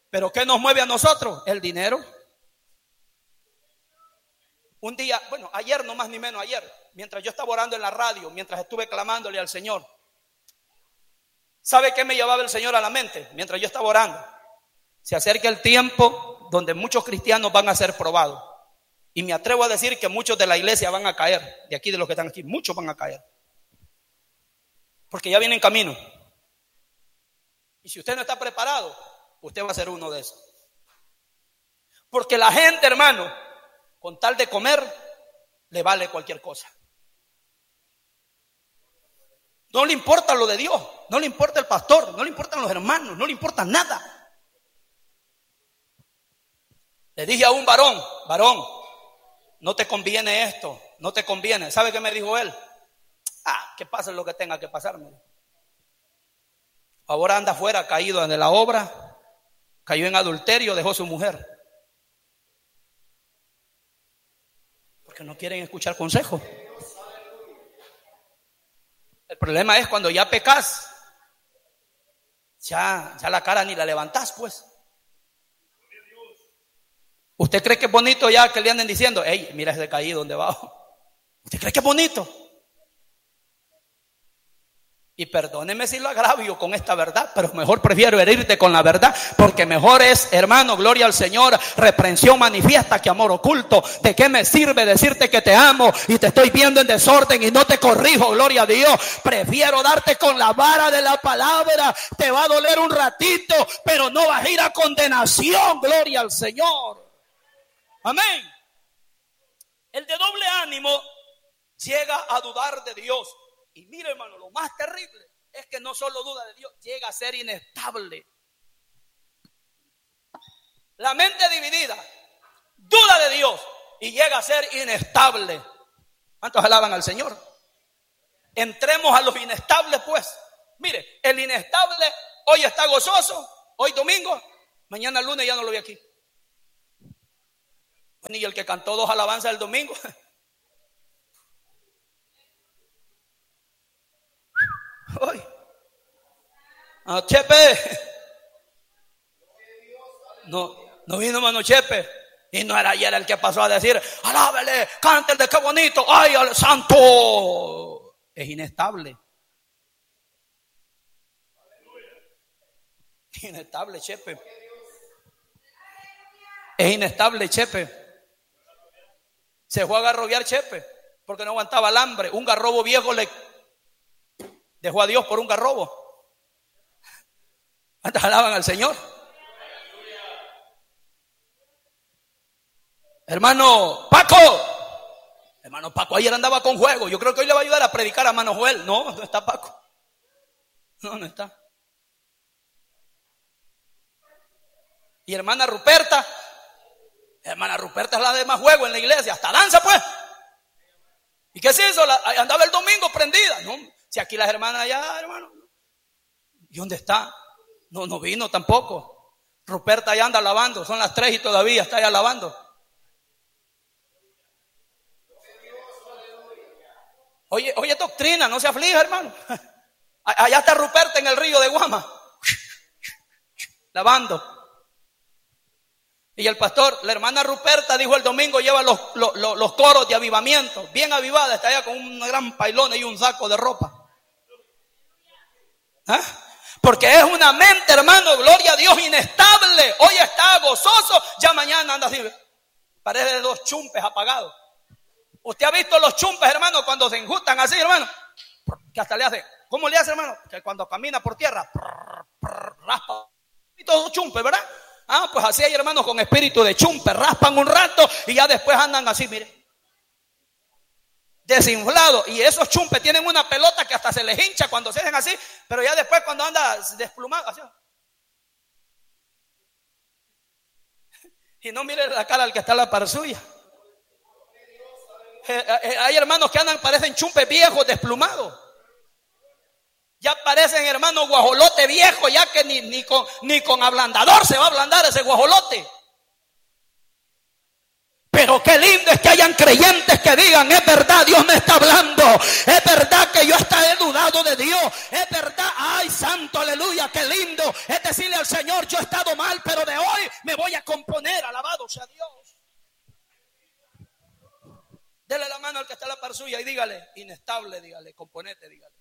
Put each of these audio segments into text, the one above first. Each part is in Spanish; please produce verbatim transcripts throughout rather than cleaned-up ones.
Pero ¿qué nos mueve a nosotros? El dinero. Un día, bueno, ayer no más ni menos, ayer, mientras yo estaba orando en la radio, mientras estuve clamándole al Señor, ¿sabe qué me llevaba el Señor a la mente? Mientras yo estaba orando, se acerca el tiempo donde muchos cristianos van a ser probados. Y me atrevo a decir que muchos de la iglesia van a caer, de aquí de los que están aquí, muchos van a caer. Porque ya vienen en camino. Y si usted no está preparado, usted va a ser uno de esos. Porque la gente, hermano, con tal de comer, le vale cualquier cosa. No le importa lo de Dios, no le importa el pastor, no le importan los hermanos, no le importa nada. Le dije a un varón, varón, no te conviene esto, no te conviene. ¿Sabe qué me dijo él? Ah, que pase lo que tenga que pasarme. Ahora anda afuera, caído en la obra, cayó en adulterio, dejó su mujer. Porque no quieren escuchar consejos. El problema es cuando ya pecas, ya, ya la cara ni la levantás, pues. ¿Usted cree que es bonito ya que le anden diciendo, hey, mira ese caído donde va? ¿Usted cree que es bonito? Y perdóneme si lo agravio con esta verdad, pero mejor prefiero herirte con la verdad, porque mejor es, hermano, gloria al Señor, reprensión manifiesta que amor oculto. ¿De qué me sirve decirte que te amo y te estoy viendo en desorden y no te corrijo? Gloria a Dios. Prefiero darte con la vara de la palabra. Te va a doler un ratito, pero no vas a ir a condenación. Gloria al Señor. Amén. El de doble ánimo llega a dudar de Dios. Y mire, hermano, lo más terrible es que no solo duda de Dios, llega a ser inestable. La mente dividida duda de Dios y llega a ser inestable. ¿Cuántos alaban al Señor? Entremos a los inestables, pues. Mire, el inestable hoy está gozoso, hoy domingo, mañana lunes ya no lo vi aquí. Ni el que cantó dos alabanzas el domingo. Hoy, ah, Chepe, no, no vino mano Chepe, y no era ayer el que pasó a decir, alábele, cántele, qué bonito, ay, al santo. Es inestable. Inestable, Chepe. Es inestable, Chepe. Se fue a garrobear Chepe, porque no aguantaba el hambre. Un garrobo viejo le dejó a Dios por un garrobo. ¿Cuántas alaban al Señor? Hermano Paco, hermano Paco ayer andaba con juego. Yo creo que hoy le va a ayudar a predicar a hermano Joel. No, no está Paco. No, no está. Y hermana Ruperta, hermana Ruperta es la de más juego en la iglesia, hasta danza pues. ¿Y qué se hizo? La, andaba el domingo prendida. No, si aquí las hermanas allá, hermano. ¿Y dónde está? No, no vino tampoco. Ruperta allá anda lavando, son las tres y todavía está allá lavando. Oye, oye doctrina, no se aflija, hermano. Allá está Ruperta en el río de Guama, lavando. Y el pastor, la hermana Ruperta dijo el domingo, lleva los, los, los coros de avivamiento, bien avivada, está allá con un gran pailón y un saco de ropa. ¿Ah? Porque es una mente, hermano, gloria a Dios, inestable. Hoy está gozoso, ya mañana anda así, parece de dos chumpes apagados. ¿Usted ha visto los chumpes, hermano, cuando se enjustan así, hermano? Que hasta le hace, ¿cómo le hace, hermano? Que cuando camina por tierra, prr, prr, raspa. Y todos chumpes, ¿verdad? Ah, pues así hay hermanos con espíritu de chumpe, raspan un rato y ya después andan así, mire, desinflados. Y esos chumpes tienen una pelota que hasta se les hincha cuando se hacen así, pero ya después cuando anda desplumado, así. Y no mire la cara al que está a la par suya. Eh, eh, hay hermanos que andan, parecen chumpes viejos, desplumados. Ya parecen hermanos guajolote viejo, ya que ni, ni, con, ni con ablandador se va a ablandar ese guajolote. Pero qué lindo es que hayan creyentes que digan: es verdad, Dios me está hablando. Es verdad que yo hasta he dudado de Dios. Es verdad, ay santo, aleluya, qué lindo es decirle al Señor: yo he estado mal, pero de hoy me voy a componer. Alabado sea Dios. Dele la mano al que está a la par suya y dígale: inestable, dígale, componete, dígale.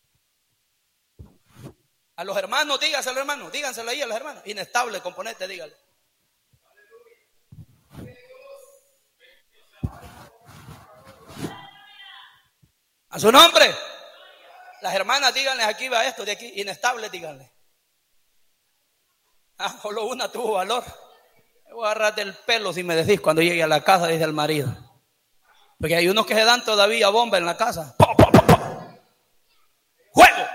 A los hermanos, dígaselo, hermanos, díganselo ahí a los hermanos: inestable, componete, dígale. A su nombre. Las hermanas, díganles: aquí va esto, de aquí, inestable, díganle. Ah, solo una tuvo valor. Me voy a agarrar del pelo si me decís cuando llegue a la casa, dice el marido. Porque hay unos que se dan todavía bomba en la casa. ¡Pum, pum, pum, pum! ¡Juego!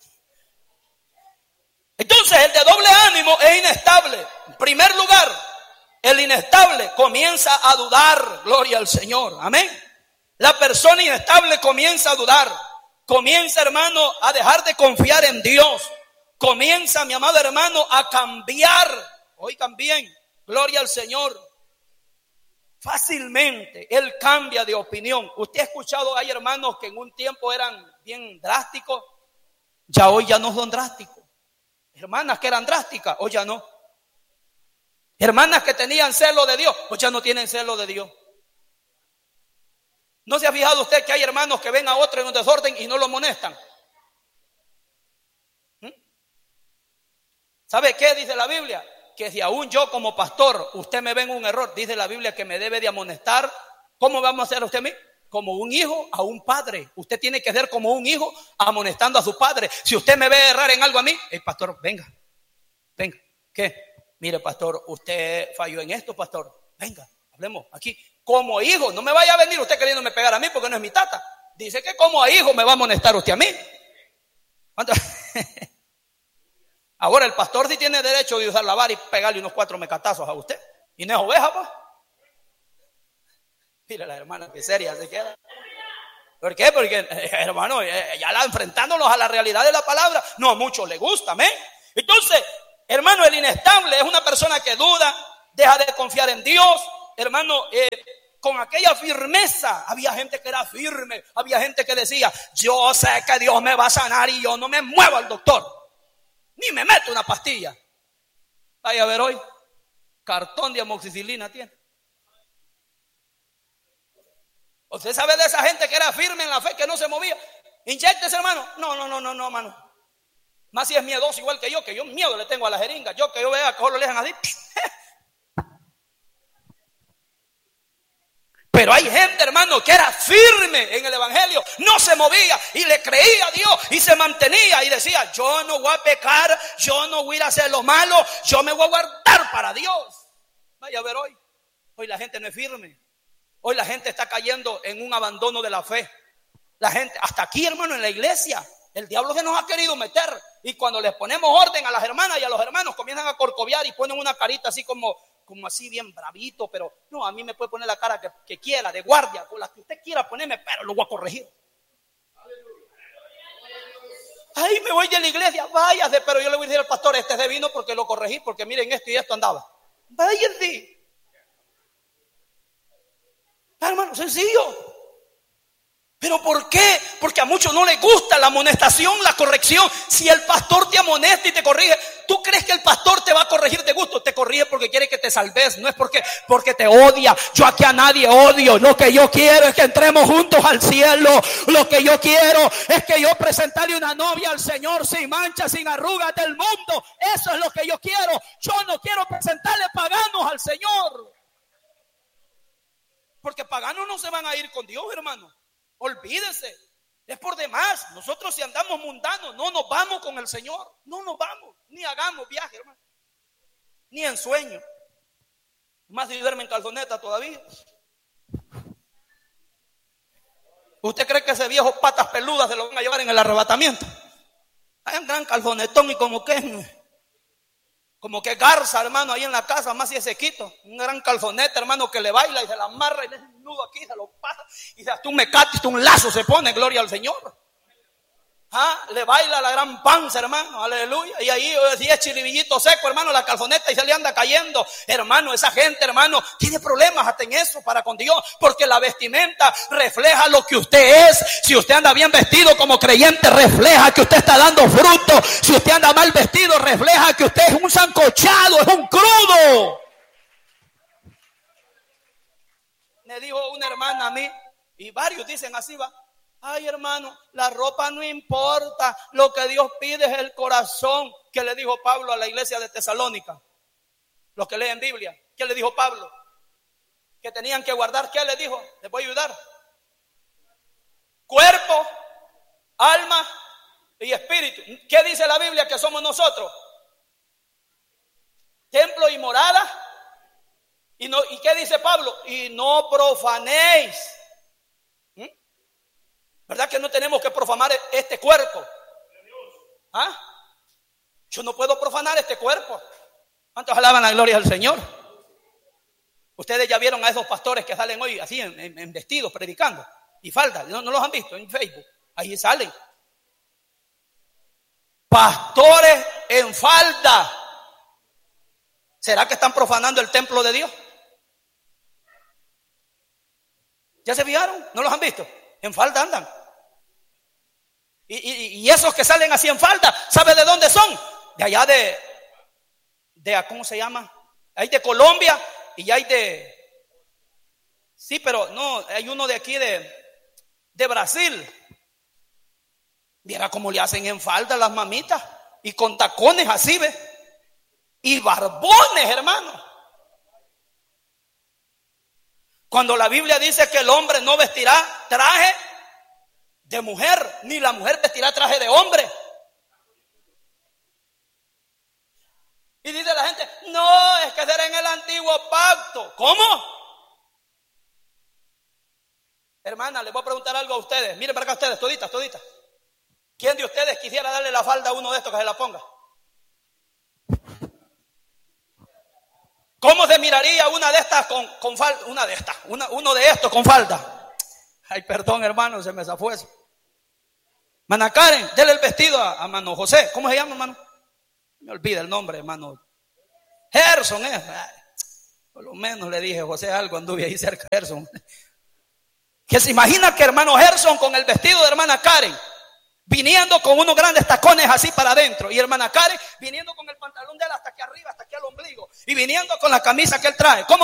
Entonces el de doble ánimo es inestable. En primer lugar, el inestable comienza a dudar. Gloria al Señor. Amén. La persona inestable comienza a dudar. Comienza, hermano, a dejar de confiar en Dios. Comienza, mi amado hermano, a cambiar. Oigan bien, gloria al Señor. Fácilmente él cambia de opinión. Usted ha escuchado, hay hermanos que en un tiempo eran bien drásticos, ya hoy ya no son drásticos. Hermanas que eran drásticas, hoy ya no. Hermanas que tenían celo de Dios, hoy ya no tienen celo de Dios. ¿No se ha fijado usted que hay hermanos que ven a otro en un desorden y no lo amonestan? ¿Mm? ¿Sabe qué dice la Biblia? Que si aún yo como pastor, usted me ve en un error, dice la Biblia que me debe de amonestar. ¿Cómo vamos a hacer usted a mí? Como un hijo a un padre. Usted tiene que ser como un hijo amonestando a su padre. Si usted me ve errar en algo a mí, el pastor, venga, venga. ¿Qué? Mire, pastor, usted falló en esto, pastor. Venga, hablemos aquí. Como hijo, no me vaya a venir usted queriéndome pegar a mí porque no es mi tata. Dice que como a hijo me va a amonestar usted a mí. Ahora el pastor sí tiene derecho de usar la vara y pegarle unos cuatro mecatazos a usted. Y no es oveja, pues. Mira la hermana que seria se queda. ¿Por qué? Porque, eh, hermano, eh, ya la, enfrentándonos a la realidad de la palabra, no a muchos les gusta, ¿amén? Entonces, hermano, el inestable es una persona que duda, deja de confiar en Dios. Hermano, eh, con aquella firmeza, había gente que era firme, había gente que decía: yo sé que Dios me va a sanar y yo no me muevo al doctor, ni me meto una pastilla. Vaya a ver hoy, cartón de amoxicilina tiene. ¿Usted sabe de esa gente que era firme en la fe, que no se movía? Inyéctese, hermano. No, no, no, no, no, hermano. Más si es miedoso igual que yo, que yo miedo le tengo a la jeringa. Yo que yo vea que solo le dejan así. Pero hay gente, hermano, que era firme en el evangelio, no se movía y le creía a Dios y se mantenía y decía: yo no voy a pecar, yo no voy a ir a hacer lo malo, yo me voy a guardar para Dios. Vaya a ver hoy, hoy la gente no es firme. Hoy la gente está cayendo en un abandono de la fe. La gente, hasta aquí, hermano, en la iglesia, el diablo se nos ha querido meter. Y cuando les ponemos orden a las hermanas y a los hermanos, comienzan a corcoviar y ponen una carita así como, como así bien bravito. Pero no, a mí me puede poner la cara que, que quiera, de guardia, con la que usted quiera ponerme, pero lo voy a corregir. Ay, me voy de la iglesia, váyase, pero yo le voy a decir al pastor: este es de vino porque lo corregí, porque miren esto y esto andaba. Váyase. Hermano, sencillo. ¿Pero por qué? Porque a muchos no les gusta la amonestación, la corrección. Si el pastor te amonesta y te corrige, ¿tú crees que el pastor te va a corregir de gusto? Te corrige porque quiere que te salves, no es porque, porque te odia. Yo aquí a nadie odio. Lo que yo quiero es que entremos juntos al cielo. Lo que yo quiero es que yo presentarle una novia al Señor sin mancha, sin arrugas del mundo. Eso es lo que yo quiero. Yo no quiero presentarle paganos al Señor. Porque paganos no se van a ir con Dios, hermano. Olvídese. Es por demás. Nosotros, si andamos mundanos, no nos vamos con el Señor. No nos vamos. Ni hagamos viaje, hermano. Ni en sueño. Más si duerme en calzoneta todavía. ¿Usted cree que ese viejo patas peludas se lo van a llevar en el arrebatamiento? Hay un gran calzonetón y como que... Como que garza, hermano, ahí en la casa, más si es sequito. Un gran calzonete, hermano, que le baila y se la amarra y le hace un nudo aquí, se lo pasa. Y se hasta un mecate, hasta un lazo se pone, gloria al Señor. ¿Ah? Le baila la gran panza, hermano, aleluya. Y ahí si es chiribillito seco, hermano, la calzoneta y se le anda cayendo. Hermano, esa gente, hermano, tiene problemas hasta en eso para con Dios, porque la vestimenta refleja lo que usted es. Si usted anda bien vestido como creyente, refleja que usted está dando fruto. Si usted anda mal vestido, refleja que usted es un sancochado, es un crudo. Me dijo una hermana a mí, y varios dicen así, va. Ay, hermano, la ropa no importa, lo que Dios pide es el corazón. ¿Qué le dijo Pablo a la iglesia de Tesalónica? Los que leen Biblia, ¿qué le dijo Pablo? Que tenían que guardar, ¿qué le dijo? Les voy a ayudar. Cuerpo, alma y espíritu. ¿Qué dice la Biblia que somos nosotros? Templo y morada. ¿Y, no, ¿Y qué dice Pablo? Y no profanéis. ¿Verdad que no tenemos que profanar este cuerpo? ¿Ah? Yo no puedo profanar este cuerpo. ¿Cuántos alaban la gloria del Señor? Ustedes ya vieron a esos pastores que salen hoy así en, en, en vestidos predicando y falda. ¿No, no los han visto en Facebook? Ahí salen. Pastores en falda. ¿Será que están profanando el templo de Dios? ¿Ya se fijaron? ¿No los han visto? En falda andan. Y, y, y esos que salen así en falda, ¿sabe de dónde son? De allá de, de, ¿cómo se llama? Hay de Colombia y hay de, sí, pero no, hay uno de aquí de, de Brasil. Mira cómo le hacen en falda las mamitas y con tacones así, ¿ve? Y barbones, hermano. Cuando la Biblia dice que el hombre no vestirá traje de mujer, ni la mujer vestirá traje de hombre. Y dice la gente, no, es que será en el antiguo pacto. ¿Cómo? Hermana, les voy a preguntar algo a ustedes. Miren para acá ustedes, toditas, toditas. ¿Quién de ustedes quisiera darle la falda a uno de estos que se la ponga? ¿Cómo se miraría una de estas con, con falda? Una de estas, una, uno de estos con falda. Ay, perdón, hermano, se me zafó eso. Mana Karen, déle el vestido a, a mano José. ¿Cómo se llama, hermano? Me olvida el nombre, hermano. Gerson, ¿eh? Ay, por lo menos le dije José algo, anduve ahí cerca de Gerson. Que se imagina que hermano Gerson con el vestido de hermana Karen, viniendo con unos grandes tacones así para adentro, y hermana Karen viniendo con el pantalón de él hasta aquí arriba, hasta aquí al ombligo, y viniendo con la camisa que él trae. ¿Cómo